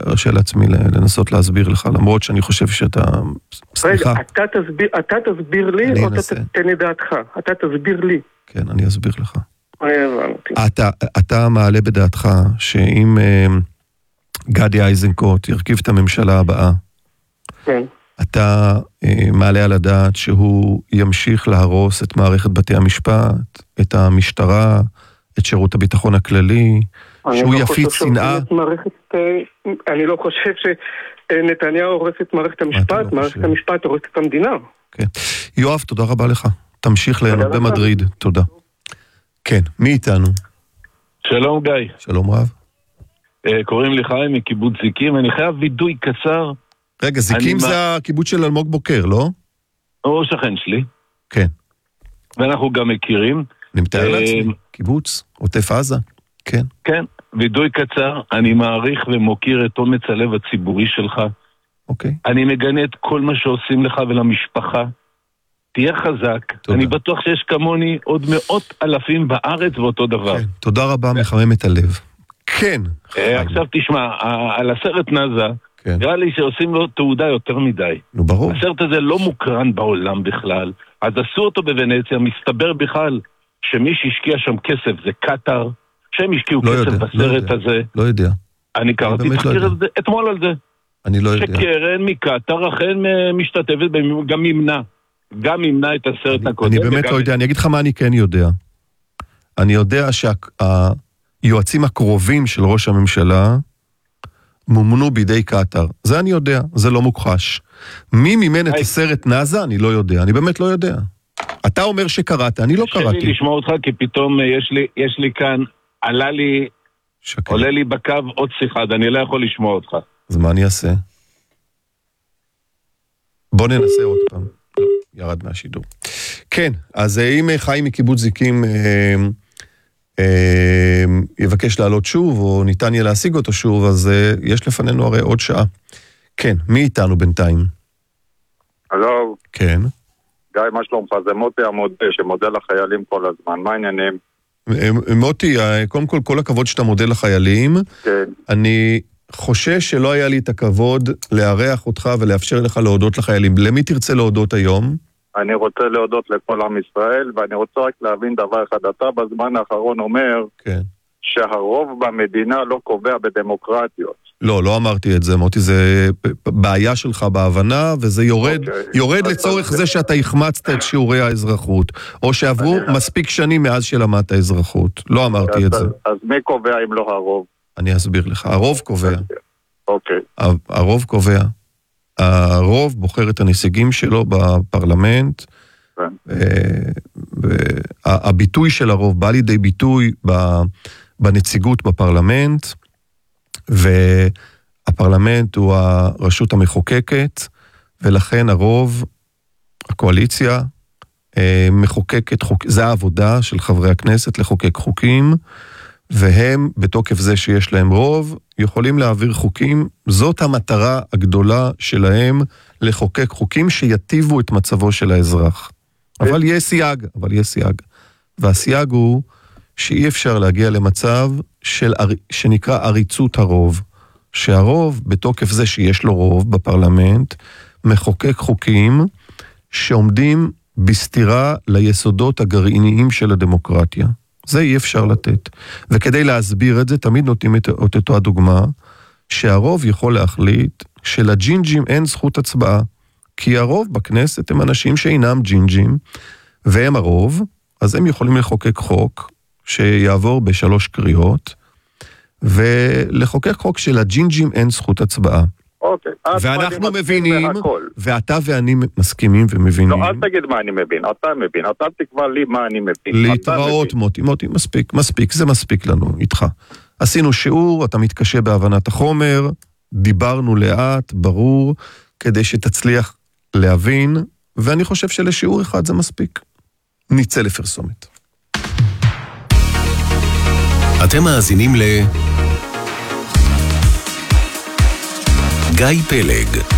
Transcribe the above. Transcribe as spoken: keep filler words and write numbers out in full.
ארשה לעצמי לנסות להסביר לך, למרות שאני חושב שאתה... רגע, אתה תסביר, אתה תסביר לי, או אתה תתן את דעתך? אתה תסביר לי. כן, אני אסביר לך. אתה, אתה מעלה בדעתך שאם גדי איזנקוט ירכיב את הממשלה הבאה, כן. אתה מעלה על הדעת שהוא ימשיך להרוס את מערכת בתי המשפט, את המשטרה, את שירות הביטחון הכללי, שהוא יפיץ שנאה. אני לא חושב שנתניהו הורס את מערכת המשפט, מערכת המשפט הורס את המדינה. יואב, תודה רבה לך. תמשיך ליהנות במדריד. תודה. כן, מי איתנו? שלום גיא. שלום רב. קוראים לי חיים מקיבוץ זיקים, אני חייב וידוי קצר. רגע, זיקים זה הקיבוץ של אלמוג בוקר, לא? הוא שכן שלי. כן. ואנחנו גם מכירים. אני מתאר לעצמי, קיבוץ, עוטף עזה. כן. כן, וידוי קצר, אני מעריך ומוקיר את אומץ הלב הציבורי שלך. אוקיי. אני מגנה את כל מה שעושים לך ולמשפחה. תהיה חזק. תודה. אני בטוח שיש כמוני עוד מאות אלפים בארץ ואותו דבר. כן, תודה רבה, מחמם את הלב. כן. עכשיו תשמע, על הסרט נאזה, כן. נראה לי שעושים לו תעודה יותר מדי. נו, ברור. הסרט הזה לא מוקרן בעולם בכלל, אז עשו אותו בוונציה, מסתבר בכלל שמי שהשקיע שם כסף זה קטר, שהם השקיעו לא כסף יודע, בסרט לא הזה. לא יודע. אני קראתי לא תחקיר יודע. אתמול על זה. אני לא יודע. שקרן מקטר אכן משתתפת, גם ימנע. גם ימנע את הסרט אני, הקודם. אני באמת וגם... לא יודע, אני אגיד לך מה אני כן יודע. אני יודע שהיועצים הקרובים של ראש הממשלה מומנו בידי קטר. זה אני יודע, זה לא מוכחש. מי מימן את הסרט נאזה? אני לא יודע, אני באמת לא יודע. אתה אומר שקראת, אני לא קראתי. קשה לי לשמוע אותך, כי פתאום יש לי, יש לי כאן, עלה לי, שקר. עולה לי בקו עוד שיחה, אני לא יכול לשמוע אותך. אז מה אני אעשה? בוא ננסה עוד פעם. לא, ירד מהשידור. כן, אז אם חיים מקיבוץ זיקים אה, אה, יבקש לעלות שוב, או ניתן יהיה להשיג אותו שוב, אז אה, יש לפנינו הרי עוד שעה. כן, מי איתנו בינתיים? הלו. כן. גיא, מה שלומך? זה מוטי המודה, שמודה לחיילים כל הזמן. מה העניינים? מוטי, קודם כל, כל הכבוד שאתה מודה לחיילים. כן. אני חושש שלא היה לי את הכבוד לארח אותך ולאפשר לך להודות לחיילים. למי תרצה להודות היום? אני רוצה להודות לכל עם ישראל, ואני רוצה רק להבין דבר אחד. אתה בזמן האחרון אומר כן. שהרוב במדינה לא קובע בדמוקרטיות. לא, לא אמרתי את זה, מוטי, זה בעיה שלך בהבנה, וזה יורד, okay. יורד לצורך זה שאתה החמצת את שיעורי האזרחות, או שעברו אני... מספיק שנים מאז שלמדת האזרחות. לא אמרתי אז, את זה. אז מי קובע אם לא הרוב? אני אסביר לך. הרוב קובע. אוקיי. Okay. הרוב קובע. הרוב בוחר את הנציגים שלו בפרלמנט. כן. הביטוי של הרוב בא לידי ביטוי בנציגות בפרלמנט, והפרלמנט הוא הרשות המחוקקת, ולכן הרוב, הקואליציה, מחוקקת חוק, זה העבודה של חברי הכנסת לחוקק חוקים, והם בתוקף זה שיש להם רוב, יכולים להעביר חוקים, זאת המטרה הגדולה שלהם, לחוקק חוקים שיטיבו את מצבו של האזרח. אבל יש סייג, אבל יש סייג. והסייג הוא שאי אפשר להגיע למצב של, שנקרא עריצות הרוב. שהרוב, בתוקף זה שיש לו רוב בפרלמנט, מחוקק חוקים שעומדים בסתירה ליסודות הגרעיניים של הדמוקרטיה. זה אי אפשר לתת. וכדי להסביר את זה, תמיד נותנים את אותו הדוגמה, שהרוב יכול להחליט שלג'ינג'ים אין זכות הצבעה, כי הרוב בכנסת הם אנשים שאינם ג'ינג'ים, והם הרוב, אז הם יכולים לחוקק חוק שיעבור בשלוש קריאות, ולחוקק חוק שלג'ינג'ים אין זכות הצבעה. אוקיי. ואנחנו מבינים, ואתה ואני מסכימים ומבינים. לא, אל תגיד מה אני מבין, אתה מבין, אתה תקבע לי מה אני מבין. להתראות, מוטי, מוטי, מספיק, מספיק, זה מספיק לנו, איתך. עשינו שיעור, אתה מתקשה בהבנת החומר, דיברנו לאט, ברור, כדי שתצליח להבין, ואני חושב שלשיעור אחד זה מספיק. נצא לפרסומת. אתם מאזינים ל... גיא פלג